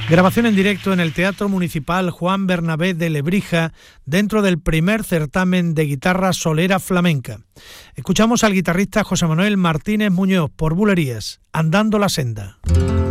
Grabación en directo en el Teatro Municipal Juan Bernabé de Lebrija, dentro del primer certamen de guitarra solera flamenca. Escuchamos al guitarrista José Manuel Martínez Muñoz por Bulerías, Andando la Senda.